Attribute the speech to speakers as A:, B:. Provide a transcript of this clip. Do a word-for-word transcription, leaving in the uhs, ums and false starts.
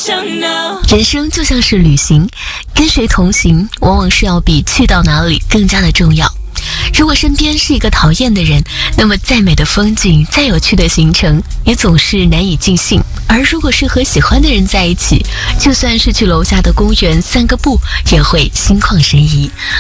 A: 人生就像是旅行，跟谁同行往往是要比去到哪里更加的重要。如果身边是一个讨厌的人，那么再美的风景，再有趣的行程，也总是难以尽兴。而如果是和喜欢的人在一起，就算是去楼下的公园散个步，也会心旷神怡。